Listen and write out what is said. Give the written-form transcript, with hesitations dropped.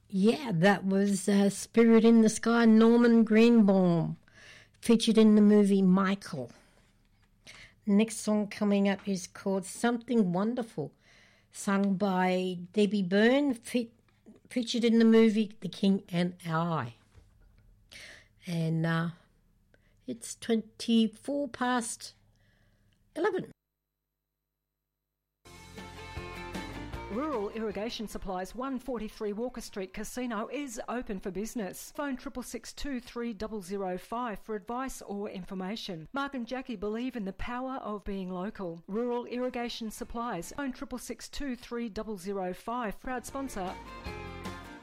Yeah, that was Spirit in the Sky, Norman Greenbaum, featured in the movie Michael. Next song coming up is called Something Wonderful, sung by Debbie Byrne, featured in the movie The King and I. And it's 24 past 11. Rural Irrigation Supplies 143 Walker Street Casino is open for business. Phone 666 for advice or information. Mark and Jackie believe in the power of being local. Rural Irrigation Supplies. Phone 666 proud sponsor.